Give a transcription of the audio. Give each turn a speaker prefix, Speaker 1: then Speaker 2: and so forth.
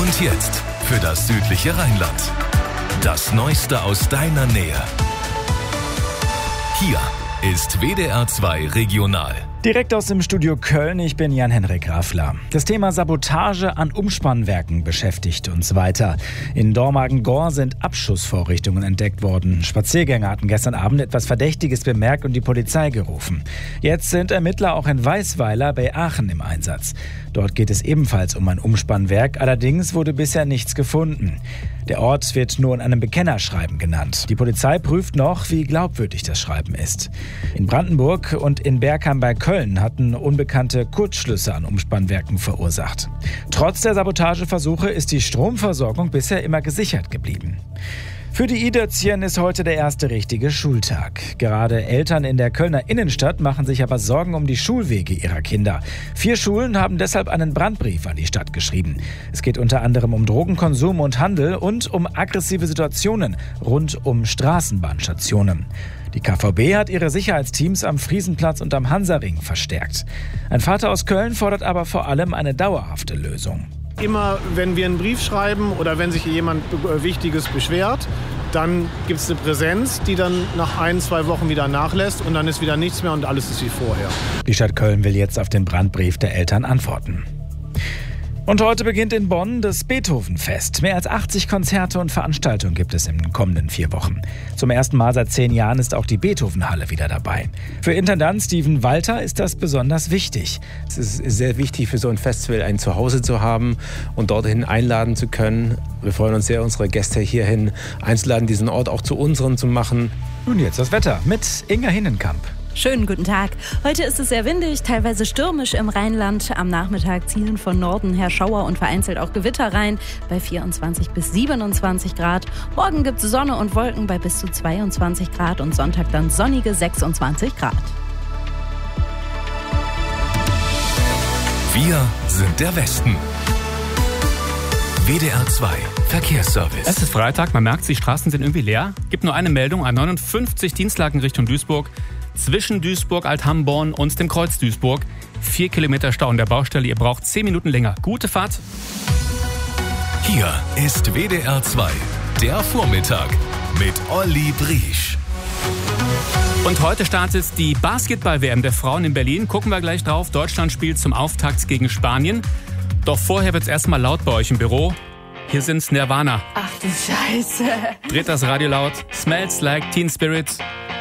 Speaker 1: Und jetzt für das südliche Rheinland. Das Neueste aus deiner Nähe. Hier ist WDR 2 Regional.
Speaker 2: Direkt aus dem Studio Köln, ich bin Jan-Henrik Raffler. Das Thema Sabotage an Umspannwerken beschäftigt uns weiter. In Dormagen-Gohr sind Abschussvorrichtungen entdeckt worden. Spaziergänger hatten gestern Abend etwas Verdächtiges bemerkt und die Polizei gerufen. Jetzt sind Ermittler auch in Weißweiler bei Aachen im Einsatz. Dort geht es ebenfalls um ein Umspannwerk, allerdings wurde bisher nichts gefunden. Der Ort wird nur in einem Bekennerschreiben genannt. Die Polizei prüft noch, wie glaubwürdig das Schreiben ist. In Brandenburg und in Bergheim bei Köln hatten Unbekannte Kurzschlüsse an Umspannwerken verursacht. Trotz der Sabotageversuche ist die Stromversorgung bisher immer gesichert geblieben. Für die i-Dötzchen ist heute der erste richtige Schultag. Gerade Eltern in der Kölner Innenstadt machen sich aber Sorgen um die Schulwege ihrer Kinder. 4 Schulen haben deshalb einen Brandbrief an die Stadt geschrieben. Es geht unter anderem um Drogenkonsum und Handel und um aggressive Situationen rund um Straßenbahnstationen. Die KVB hat ihre Sicherheitsteams am Friesenplatz und am Hansaring verstärkt. Ein Vater aus Köln fordert aber vor allem eine dauerhafte Lösung.
Speaker 3: Immer, wenn wir einen Brief schreiben oder wenn sich jemand Wichtiges beschwert, dann gibt es eine Präsenz, die dann nach 1-2 Wochen wieder nachlässt und dann ist wieder nichts mehr und alles ist wie vorher.
Speaker 2: Die Stadt Köln will jetzt auf den Brandbrief der Eltern antworten. Und heute beginnt in Bonn das Beethoven-Fest. Mehr als 80 Konzerte und Veranstaltungen gibt es in den kommenden 4 Wochen. Zum ersten Mal seit 10 Jahren ist auch die Beethoven-Halle wieder dabei. Für Intendant Steven Walter ist das besonders wichtig.
Speaker 4: Es ist sehr wichtig für so ein Festival ein Zuhause zu haben und dorthin einladen zu können. Wir freuen uns sehr, unsere Gäste hierhin einzuladen, diesen Ort auch zu unseren zu machen.
Speaker 2: Nun jetzt das Wetter mit Inga Hinnenkamp.
Speaker 5: Schönen guten Tag. Heute ist es sehr windig, teilweise stürmisch im Rheinland. Am Nachmittag ziehen von Norden her Schauer und vereinzelt auch Gewitter rein bei 24 bis 27 Grad. Morgen gibt es Sonne und Wolken bei bis zu 22 Grad und Sonntag dann sonnige 26 Grad.
Speaker 1: Wir sind der Westen. WDR 2 Verkehrsservice.
Speaker 6: Es ist Freitag, man merkt, die Straßen sind irgendwie leer. Gibt nur eine Meldung, A59 Dienstlaken Richtung Duisburg. Zwischen Duisburg, Alt-Hamborn und dem Kreuz Duisburg. 4 Kilometer Stau an der Baustelle, ihr braucht 10 Minuten länger. Gute Fahrt.
Speaker 1: Hier ist WDR 2, der Vormittag mit Olli Briesch.
Speaker 6: Und heute startet die Basketball-WM der Frauen in Berlin. Gucken wir gleich drauf. Deutschland spielt zum Auftakt gegen Spanien. Doch vorher wird es erstmal laut bei euch im Büro. Hier sind's Nirvana.
Speaker 5: Ach du Scheiße.
Speaker 6: Dreht das Radio laut. Smells Like Teen Spirit.